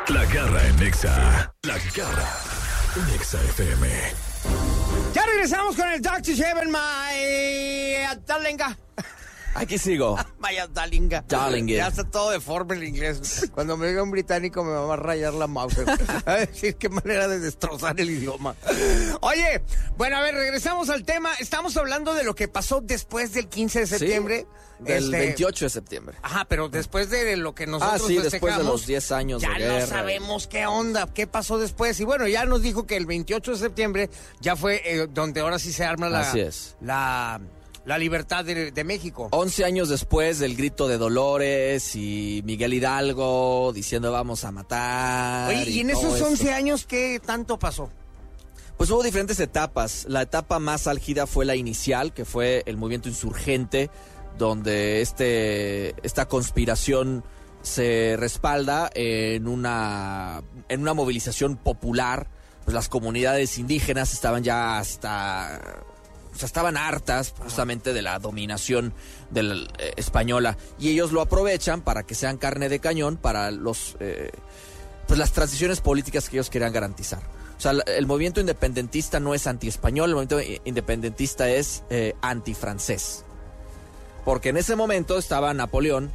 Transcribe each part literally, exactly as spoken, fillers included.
La Garra en Nexa. La Garra en Nexa F M. Ya regresamos con el Doctor Heaven, my Dalinga. Aquí sigo. Vaya Dalinga. Dalinga. Ya está todo deforme el inglés. Cuando me vea un británico me va a rayar la mouse. A decir qué manera de destrozar el idioma. Oye, bueno, a ver, regresamos al tema. Estamos hablando de lo que pasó después del quince de septiembre. Sí, del este... veintiocho de septiembre. Ajá, pero después de lo que nosotros Ah, sí, festejamos, después de los diez años de ya guerra. no sabemos qué onda, qué pasó después. Y bueno, ya nos dijo que el veintiocho de septiembre ya fue eh, donde ahora sí se arma la... Así es. La... La libertad de, de México. once años después del grito de Dolores y Miguel Hidalgo diciendo vamos a matar. Oye, ¿y, y en esos esto. once años qué tanto pasó? Pues hubo diferentes etapas. La etapa más álgida fue la inicial, que fue el movimiento insurgente, donde este esta conspiración se respalda en una, en una movilización popular. Pues las comunidades indígenas estaban ya hasta... O sea, estaban hartas justamente de la dominación de la, eh, española, y ellos lo aprovechan para que sean carne de cañón para los eh, pues las transiciones políticas que ellos querían garantizar. O sea, el movimiento independentista no es anti-español, el movimiento independentista es eh, anti-francés. Porque en ese momento estaba Napoleón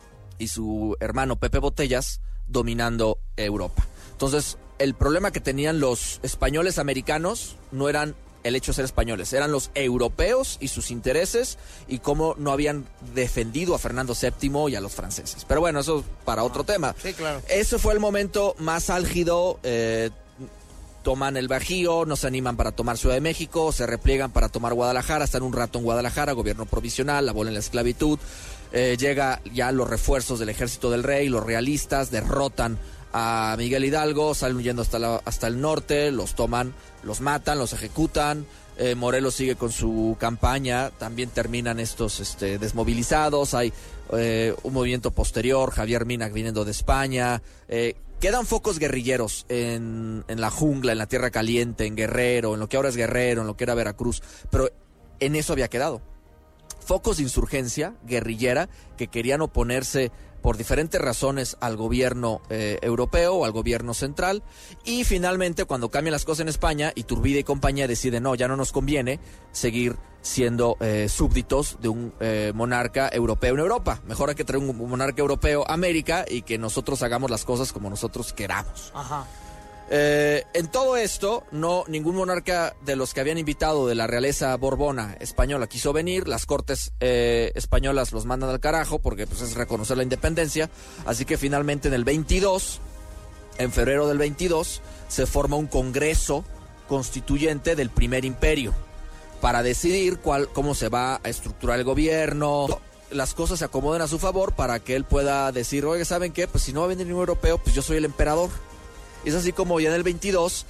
y su hermano Pepe Botellas dominando Europa. Entonces, el problema que tenían los españoles americanos no eran el hecho de ser españoles, eran los europeos y sus intereses y cómo no habían defendido a Fernando séptimo y a los franceses. Pero bueno, eso para otro tema. Sí, claro. Ese fue el momento más álgido. Eh, toman el Bajío, no se animan para tomar Ciudad de México, se repliegan para tomar Guadalajara, están un rato en Guadalajara, gobierno provisional, abolen la esclavitud. Eh, llega ya los refuerzos del ejército del rey, los realistas, derrotan a Miguel Hidalgo, salen huyendo hasta, la, hasta el norte, los toman, los matan, los ejecutan. eh, Morelos sigue con su campaña, también terminan estos este, desmovilizados, hay eh, un movimiento posterior, Javier Mina viniendo de España, eh, quedan focos guerrilleros en, en la jungla, en la Tierra Caliente, en Guerrero, en lo que ahora es Guerrero, en lo que era Veracruz, pero en eso había quedado. Focos de insurgencia guerrillera que querían oponerse por diferentes razones al gobierno eh, europeo o al gobierno central, y finalmente cuando cambian las cosas en España, Iturbide y compañía deciden no, ya no nos conviene seguir siendo eh, súbditos de un eh, monarca europeo en Europa, mejor hay que traer un monarca europeo a América y que nosotros hagamos las cosas como nosotros queramos. Ajá. Eh, en todo esto, no ningún monarca de los que habían invitado de la realeza borbona española quiso venir. Las cortes eh, españolas los mandan al carajo porque pues, es reconocer la independencia. Así que finalmente en el veintidós, en febrero del veintidós, se forma un congreso constituyente del primer imperio para decidir cuál, cómo se va a estructurar el gobierno. Las cosas se acomodan a su favor para que él pueda decir, oye, ¿saben qué? Pues si no va a venir ningún europeo, pues yo soy el emperador. Es así como ya en el veintidós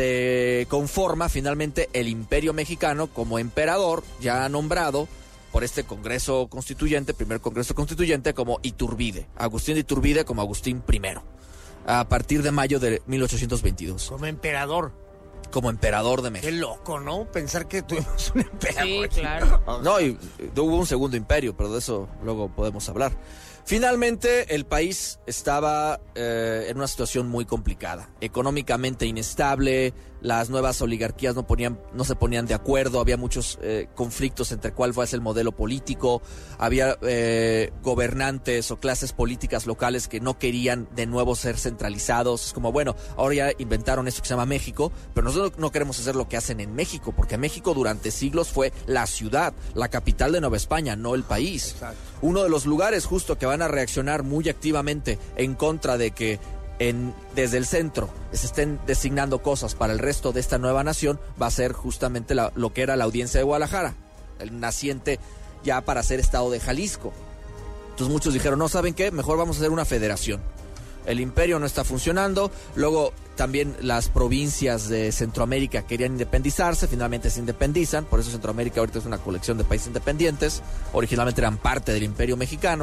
se conforma finalmente el Imperio Mexicano como emperador, ya nombrado por este Congreso Constituyente, primer Congreso Constituyente, como Iturbide, Agustín de Iturbide como Agustín primero, a partir de mayo de mil ochocientos veintidós. Como emperador. Como emperador de México. Qué loco, ¿no? Pensar que tuvimos un emperador. Sí, claro. No, y, y hubo un segundo imperio, pero de eso luego podemos hablar. Finalmente, el país estaba eh, en una situación muy complicada, económicamente inestable, las nuevas oligarquías no, ponían, no se ponían de acuerdo, había muchos eh, conflictos entre cuál fue el modelo político, había eh, gobernantes o clases políticas locales que no querían de nuevo ser centralizados. Es como, bueno, ahora ya inventaron esto que se llama México, pero nosotros no queremos hacer lo que hacen en México, porque México durante siglos fue la ciudad, la capital de Nueva España, no el país. Exacto. Uno de los lugares justo que van a reaccionar muy activamente en contra de que en, desde el centro se estén designando cosas para el resto de esta nueva nación va a ser justamente la, lo que era la Audiencia de Guadalajara, el naciente ya para ser estado de Jalisco. Entonces muchos dijeron, no, ¿saben qué? Mejor vamos a hacer una federación. El imperio no está funcionando, luego también las provincias de Centroamérica querían independizarse, finalmente se independizan, por eso Centroamérica ahorita es una colección de países independientes, originalmente eran parte del Imperio Mexicano.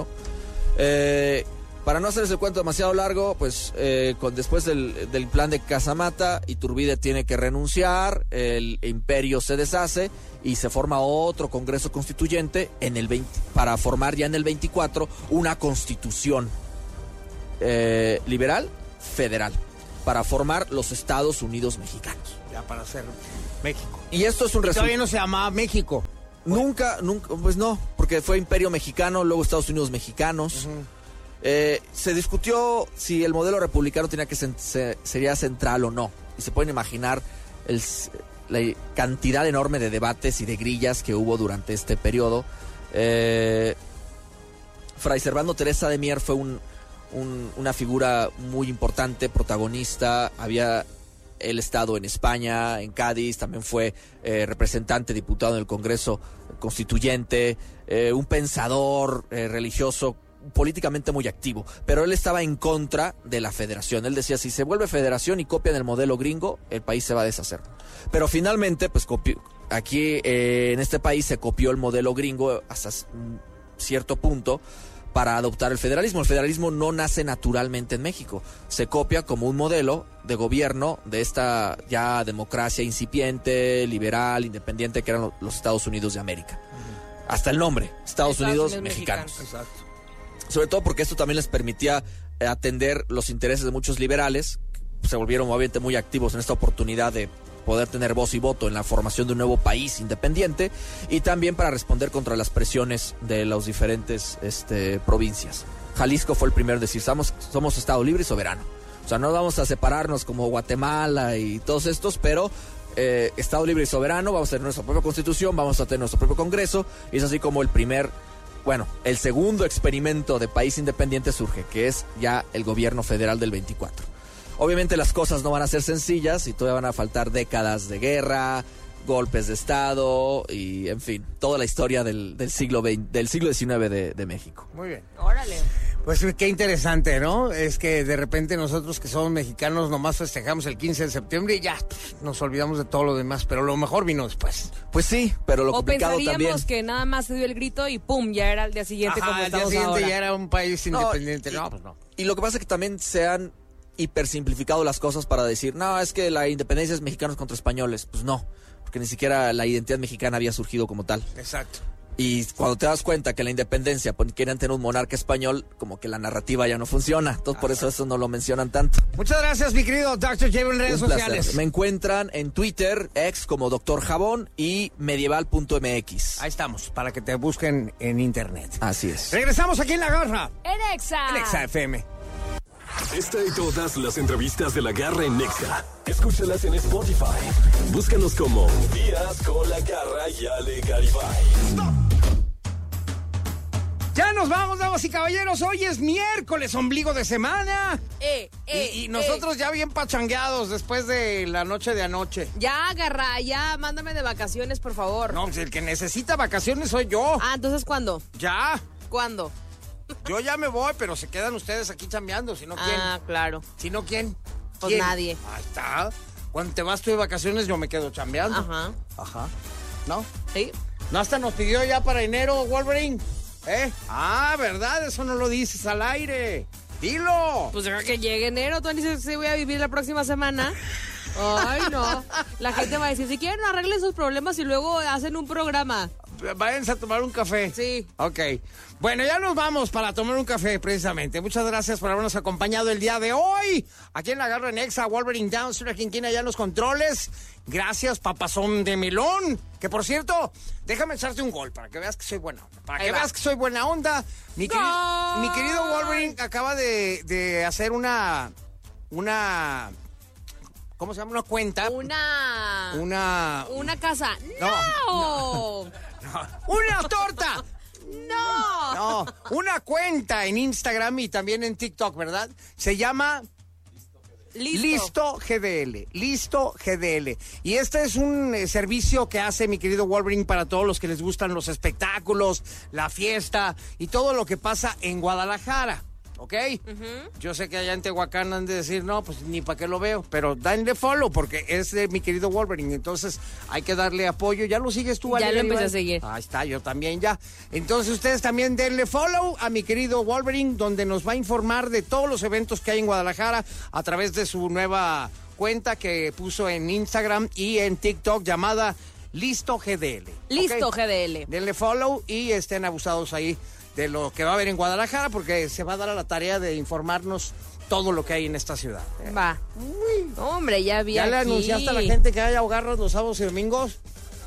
Eh, para no hacerles el cuento demasiado largo, pues eh, con, después del, del plan de Casamata, Iturbide tiene que renunciar, el imperio se deshace y se forma otro Congreso Constituyente en el veinte, para formar ya en el veinticuatro una constitución eh, liberal, federal para formar los Estados Unidos mexicanos. Ya para hacer México. Y esto es un resultado. Todavía no se llamaba México. Nunca, nunca, pues no, porque fue Imperio Mexicano, luego Estados Unidos Mexicanos. Uh-huh. Eh, se discutió si el modelo republicano tenía que ser, se, sería central o no. Y se pueden imaginar el, la cantidad enorme de debates y de grillas que hubo durante este periodo. Eh, Fray Servando Teresa de Mier fue un, un, una figura muy importante, protagonista. Había él estado en España, en Cádiz, también fue eh, representante, diputado en el Congreso Constituyente, eh, un pensador eh, religioso, políticamente muy activo, pero él estaba en contra de la federación. Él decía, si se vuelve federación y copian el modelo gringo, el país se va a deshacer. Pero finalmente, pues copió, aquí eh, en este país se copió el modelo gringo hasta cierto punto para adoptar el federalismo. El federalismo no nace naturalmente en México, se copia como un modelo de gobierno de esta ya democracia incipiente, liberal, independiente que eran los Estados Unidos de América. Uh-huh. Hasta el nombre, Estados, Estados Unidos, Unidos mexicanos. mexicanos. Exacto. Sobre todo porque esto también les permitía atender los intereses de muchos liberales, que se volvieron obviamente muy activos en esta oportunidad de poder tener voz y voto en la formación de un nuevo país independiente, y también para responder contra las presiones de las diferentes este, provincias. Jalisco fue el primero en decir, somos, somos Estado libre y soberano. O sea, no vamos a separarnos como Guatemala y todos estos, pero eh, Estado libre y soberano, vamos a tener nuestra propia constitución, vamos a tener nuestro propio Congreso, y es así como el primer... Bueno, el segundo experimento de país independiente surge, que es ya el gobierno federal del veinticuatro. Obviamente las cosas no van a ser sencillas y todavía van a faltar décadas de guerra, golpes de Estado y, en fin, toda la historia del, del siglo veinte, del siglo diecinueve de, de México. Muy bien. Órale. Pues qué interesante, ¿no? Es que de repente nosotros que somos mexicanos nomás festejamos el quince de septiembre y ya pff, nos olvidamos de todo lo demás, pero lo mejor vino después. Pues sí, pero lo o complicado también... O pensaríamos que nada más se dio el grito y pum, ya era el día siguiente. Ajá, como estamos el día siguiente ahora. Ya era un país independiente. No, y, no, pues no. Y lo que pasa es que también se han hipersimplificado las cosas para decir, no, es que la independencia es mexicanos contra españoles. Pues no, porque ni siquiera la identidad mexicana había surgido como tal. Exacto. Y cuando te das cuenta que la independencia quieren tener un monarca español, como que la narrativa ya no funciona. Entonces, por eso eso no lo mencionan tanto. Muchas gracias, mi querido doctor J en redes un sociales. Placer. Me encuentran en Twitter, ex como doctor Jabón y medieval punto m x. Ahí estamos, para que te busquen en internet. Así es. Regresamos aquí en La Garra. En Exa. En Exa F M. Esta y todas las entrevistas de La Garra en Exa. Escúchalas en Spotify. Búscanos como Días con La Garra y Ale Garibay. Ya nos vamos, damas y caballeros. Hoy es miércoles, ombligo de semana. Eh, eh, y, y nosotros eh. ya bien pachangueados después de la noche de anoche. Ya, Garra, ya, mándame de vacaciones, por favor. No, pues el que necesita vacaciones soy yo. Ah, ¿entonces cuándo? Ya. ¿Cuándo? Yo ya me voy, pero se quedan ustedes aquí chambeando, si no, ¿quién? Ah, claro. Si no, ¿quién? Pues ¿Quién? nadie. Ahí está. Cuando te vas tú de vacaciones, yo me quedo chambeando. Ajá. Ajá. ¿No? Sí. ¿No hasta nos pidió ya para enero, Wolverine? ¿Eh? Ah, ¿verdad? Eso no lo dices al aire. ¡Dilo! Pues deja que llegue enero, tú dices que voy a vivir la próxima semana. Ay, no. La gente va a decir, si quieren arreglen sus problemas y luego hacen un programa. Váyanse a tomar un café. Sí. Ok. Bueno, ya nos vamos para tomar un café, precisamente. Muchas gracias por habernos acompañado el día de hoy. Aquí en La Garra en Exa, Wolverine Down, Sura Quinquina, allá en los controles. Gracias, papazón de melón. Que, por cierto, déjame echarte un gol para que veas que soy buena onda. Para Ahí que va. veas que soy buena onda. Mi, queri- mi querido Wolverine acaba de, de hacer una... Una... ¿Cómo se llama? Una cuenta. Una... Una... Una casa. No. ¡No! no, no. ¡Una torta! ¡No! No, una cuenta en Instagram y también en TikTok, ¿verdad? Se llama... Listo. Listo G D L, Listo G D L. Y este es un eh, servicio que hace mi querido Wolverine para todos los que les gustan los espectáculos, la fiesta y todo lo que pasa en Guadalajara. ¿Ok? Uh-huh. Yo sé que allá en Tehuacán han de decir, no, pues ni para qué lo veo, pero denle follow porque es de mi querido Wolverine, entonces hay que darle apoyo. ¿Ya lo sigues tú, Ya Ale, lo empecé Iván? a seguir. Ahí está, yo también ya. Entonces ustedes también denle follow a mi querido Wolverine, donde nos va a informar de todos los eventos que hay en Guadalajara a través de su nueva cuenta que puso en Instagram y en TikTok llamada Listo G D L. Listo ¿Okay? G D L. Denle follow y estén abusados ahí de lo que va a haber en Guadalajara, porque se va a dar a la tarea de informarnos todo lo que hay en esta ciudad. Va. Uy, hombre, ya vi ¿Ya aquí. le anunciaste a la gente que hay ahogarros los sábados y domingos?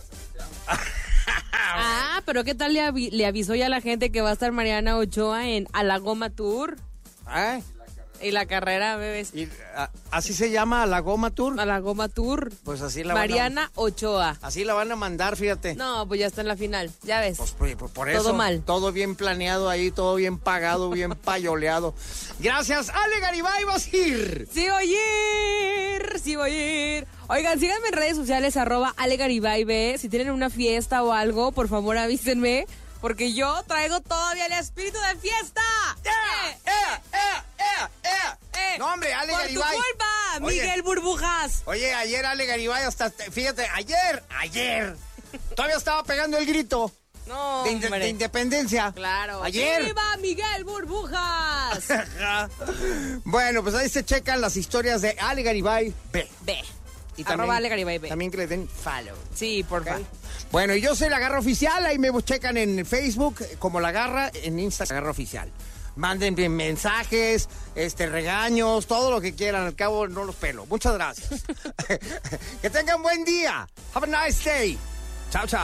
Ah, pero ¿qué tal le, avi- le avisó ya a la gente que va a estar Mariana Ochoa en A la Goma Tour? ¿Eh? Y la carrera, bebés. Y, a, ¿Así se llama la Goma Tour? A la Goma Tour. Pues así la Mariana van Ochoa. a, así la van a mandar, fíjate. No, pues ya está en la final, ya ves. Pues, pues, pues, por eso. Todo mal. Todo bien planeado ahí, todo bien pagado, bien payoleado. Gracias, Ale Garibay, vas a ir. Sí voy a ir, sí voy a ir. Oigan, síganme en redes sociales, arroba Ale Garibay B. Si tienen una fiesta o algo, por favor avísenme, porque yo traigo todavía el espíritu de fiesta. ¡Eh, eh, eh, eh, eh! Eh, No, hombre, Ale por Garibay. tu culpa, Oye. Miguel Burbujas. Oye, ayer Ale Garibay hasta, fíjate, ayer, ayer, todavía estaba pegando el grito No, de, inde- hombre. de independencia. Claro. Ayer. ¡Viva Miguel Burbujas! Bueno, pues ahí se checan las historias de Ale Garibay B. Ve. Y Arroba Ale Garibay B. También que le den follow. Sí, porfa. ¿Ok? Bueno, y yo soy La Garra Oficial, ahí me checan en Facebook como La Garra, en Instagram La Garra Oficial. Manden bien mensajes, este, regaños, todo lo que quieran, al cabo no los pelo. Muchas gracias. Que tengan buen día. Have a nice day. Chao, chao.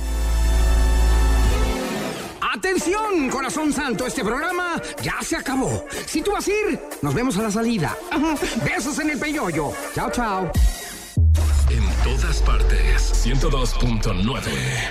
¡Atención, corazón santo! Este programa ya se acabó. Si tú vas a ir, nos vemos a la salida. Besos en el peyoyo. Chao, chao. En todas partes. ciento dos punto nueve.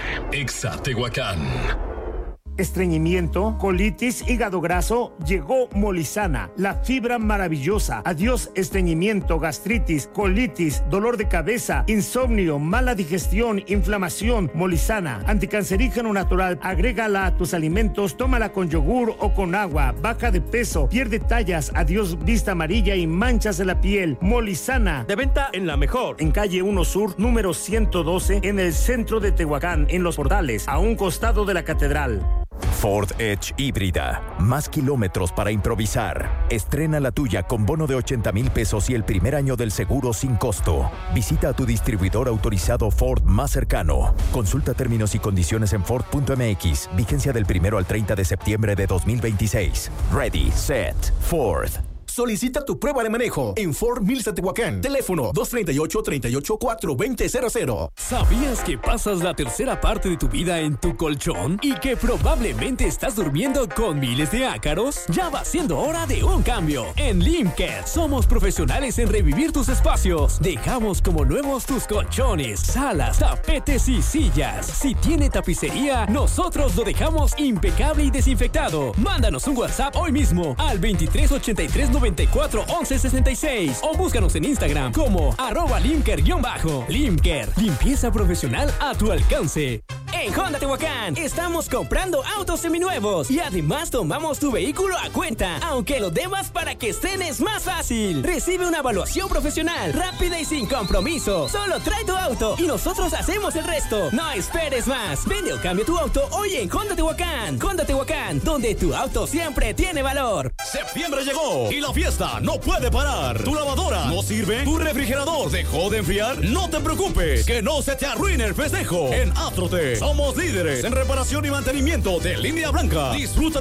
Exa Tehuacán. Estreñimiento, colitis, hígado graso, llegó Molizana, la fibra maravillosa. Adiós estreñimiento, gastritis, colitis, dolor de cabeza, insomnio, mala digestión, inflamación. Molizana, anticancerígeno natural, agrégala a tus alimentos, tómala con yogur o con agua, baja de peso, pierde tallas, adiós vista amarilla y manchas de la piel. Molizana. De venta en La Mejor. En calle uno Sur, número ciento doce, en el centro de Tehuacán, en Los Portales, a un costado de la catedral. Ford Edge híbrida. Más kilómetros para improvisar. Estrena la tuya con bono de ochenta mil pesos y el primer año del seguro sin costo. Visita a tu distribuidor autorizado Ford más cercano. Consulta términos y condiciones en Ford punto M X. Vigencia del primero al treinta de septiembre de dos mil veintiséis. Ready, set, Ford. Solicita tu prueba de manejo en Ford Mills de Tehuacán. Teléfono dos tres ocho, tres ocho cuatro, dos cero cero cero. ¿Sabías que pasas la tercera parte de tu vida en tu colchón y que probablemente estás durmiendo con miles de ácaros? Ya va siendo hora de un cambio. En Limker somos profesionales en revivir tus espacios. Dejamos como nuevos tus colchones, salas, tapetes y sillas. Si tiene tapicería, nosotros lo dejamos impecable y desinfectado. Mándanos un WhatsApp hoy mismo al veintitrés ochenta y tres noventa y cuatro once sesenta y seis o búscanos en Instagram como arroba Limker-bajo. Limker, limpieza profesional a tu alcance. En Honda Tehuacán estamos comprando autos seminuevos y además tomamos tu vehículo a cuenta, aunque lo debas para que estrenes más fácil. Recibe una evaluación profesional, rápida y sin compromiso. Solo trae tu auto y nosotros hacemos el resto. No esperes más. Vende o cambia tu auto hoy en Honda Tehuacán. Honda Tehuacán, donde tu auto siempre tiene valor. Septiembre llegó y la fiesta no puede parar. ¿Tu lavadora no sirve? ¿Tu refrigerador dejó de enfriar? No te preocupes, que no se te arruine el festejo. En Atrote somos líderes en reparación y mantenimiento de línea blanca. Disfruta